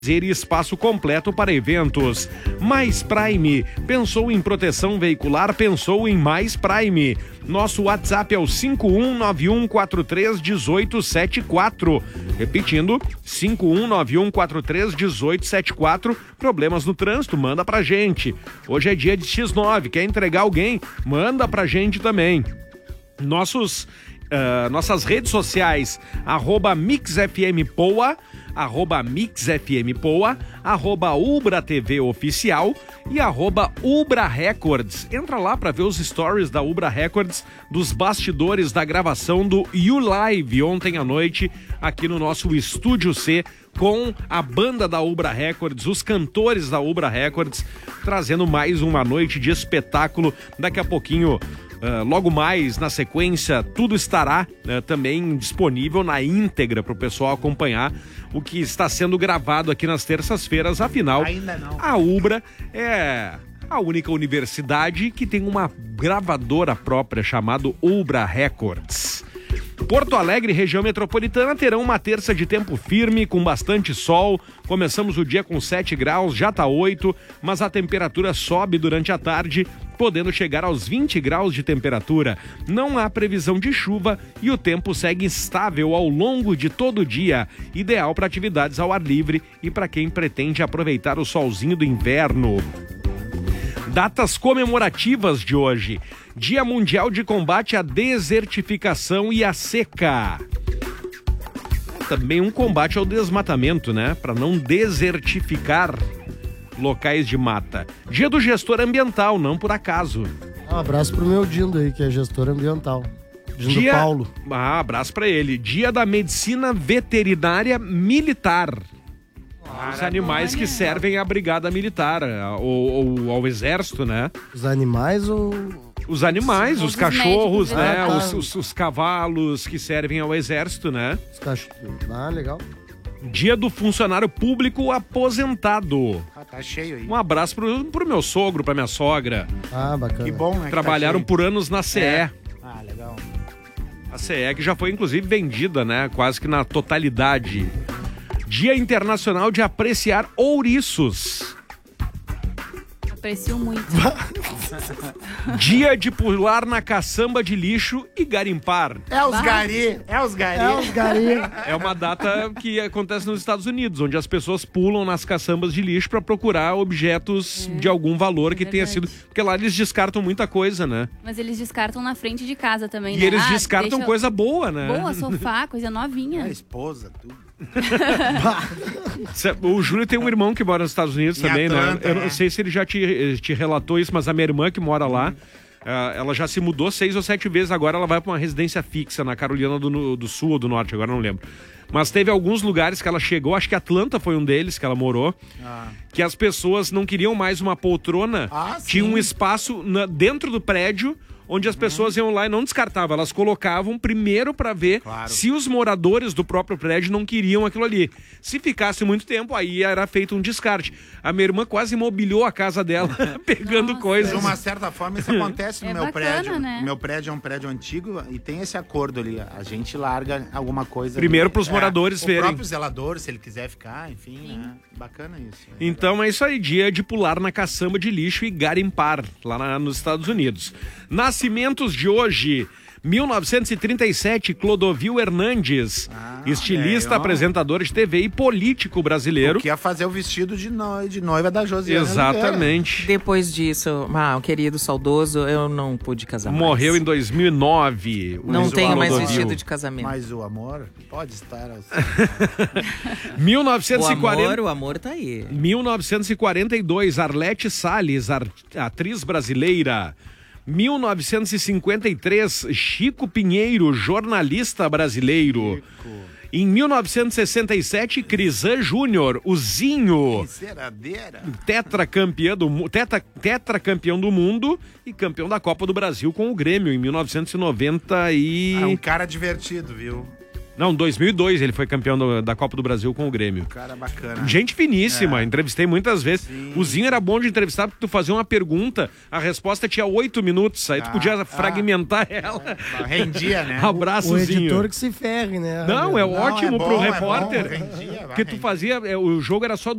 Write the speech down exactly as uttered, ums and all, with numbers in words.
e espaço completo para eventos. Mais Prime. Pensou em proteção veicular? Pensou em Mais Prime. Nosso WhatsApp é o cinco um nove um quatro três um oito sete quatro. Repetindo, cinco um nove um quatro três um oito sete quatro. Problemas no trânsito? Manda pra gente. Hoje é dia de X nove. Quer entregar alguém? Manda pra gente também. Nossos, uh, nossas redes sociais, arroba MixFMPoa, arroba MixFMPoa, arroba Ubra T V Oficial e arroba Ubra Records. Entra lá para ver os stories da Ubra Records, dos bastidores da gravação do You Live ontem à noite, aqui no nosso Estúdio C, com a banda da Ubra Records, os cantores da Ubra Records, trazendo mais uma noite de espetáculo. Daqui a pouquinho, Uh, logo mais, na sequência, tudo estará uh, também disponível na íntegra para o pessoal acompanhar o que está sendo gravado aqui nas terças-feiras. Afinal, Ainda não. a Ubra é a única universidade que tem uma gravadora própria chamada Ubra Records. Porto Alegre e região metropolitana terão uma terça de tempo firme, com bastante sol. Começamos o dia com sete graus, já tá oito, mas a temperatura sobe durante a tarde, podendo chegar aos vinte graus de temperatura. Não há previsão de chuva e o tempo segue estável ao longo de todo o dia, ideal para atividades ao ar livre e para quem pretende aproveitar o solzinho do inverno. Datas comemorativas de hoje: Dia Mundial de Combate à Desertificação e à Seca. Também um combate ao desmatamento, né? Para não desertificar locais de mata. Dia do Gestor Ambiental, não por acaso. Um abraço pro meu Dindo aí, que é gestor ambiental. Dindo Dia... Paulo. Ah, abraço para ele. Dia da Medicina Veterinária Militar. Os animais que servem à brigada militar, ou, ou ao exército, né? Os animais ou... Os animais, os, os cachorros, médicos, né? Ah, tá. Os, os, os cavalos que servem ao exército, né? Os cachorros. Ah, legal. Dia do Funcionário Público Aposentado. Ah, tá cheio aí. Um abraço pro, pro meu sogro, pra minha sogra. Ah, bacana. Que bom, né? que Trabalharam tá por anos na C E. É. Ah, legal. A C E que já foi, inclusive, vendida, né? Quase que na totalidade. Dia Internacional de Apreciar Ouriços. Aprecio muito. Dia de pular na caçamba de lixo e garimpar. É os Bah. gari, é os gari. É os garinhos. É uma data que acontece nos Estados Unidos, onde as pessoas pulam nas caçambas de lixo para procurar objetos É. de algum valor que É tenha sido... verdade. Porque lá eles descartam muita coisa, né? Mas eles descartam na frente de casa também, E né? eles Ah, descartam deixa- coisa boa, né? Boa, sofá, coisa novinha. A esposa, tudo. O Júlio tem um irmão que mora nos Estados Unidos Em também, Atlanta, né? Eu não é. sei se ele já te, te relatou isso, mas a minha irmã que mora lá, ah, ela já se mudou seis ou sete vezes, agora ela vai para uma residência fixa na Carolina do, do Sul ou do Norte, agora não lembro. Mas teve alguns lugares que ela chegou, acho que Atlanta foi um deles que ela morou, Ah. que as pessoas não queriam mais uma poltrona, Ah, tinha sim. um espaço na- dentro do prédio onde as pessoas iam lá e não descartavam, elas colocavam primeiro para ver Claro. se os moradores do próprio prédio não queriam aquilo ali. Se ficasse muito tempo, aí era feito um descarte. A minha irmã quase imobiliou a casa dela pegando Nossa. coisas. De uma certa forma, isso acontece no É meu bacana, prédio. né? O meu prédio é um prédio antigo e tem esse acordo ali. A gente larga alguma coisa. Primeiro ali. pros moradores o verem. O próprio zelador, se ele quiser ficar, enfim, né? Bacana isso. É Então é isso aí, dia de pular na caçamba de lixo e garimpar, lá na- nos Estados Unidos. Nascimentos de hoje: mil novecentos e trinta e sete, Clodovil Hernandes, Ah, estilista, é, ó. apresentador de T V e político brasileiro. O que ia fazer o vestido de, no... de noiva da Josiane. Exatamente. Depois disso, ah, o querido saudoso, eu não pude casar mais. Morreu em dois mil e nove. o Não tenho mais Clodovil. vestido de casamento. Mas o amor pode estar... Ao... mil O novecentos e quarenta... amor, o amor tá aí. mil novecentos e quarenta e dois, Arlete Salles, ar- atriz brasileira. mil novecentos e cinquenta e três, Chico Pinheiro, jornalista brasileiro. Em mil novecentos e sessenta e sete, Crisan Júnior, o Zinho, Enceradeira. tetracampeão do, mu- tetra, tetracampeão do mundo e campeão da Copa do Brasil com o Grêmio em mil novecentos e noventa e... É um cara divertido, viu? Não, dois mil e dois ele foi campeão do- da Copa do Brasil com o Grêmio. Cara bacana. Gente finíssima, É. entrevistei muitas vezes. Sim. O Zinho era bom de entrevistar porque tu fazia uma pergunta, a resposta tinha oito minutos, aí tu Ah, podia ah. fragmentar ela. Rendia, né? Abraço, O Zinho. editor que se ferre, né? Não, é Não, ótimo é bom, pro é repórter. bom, rendia, vai, porque tu rendia. fazia, é, o jogo era só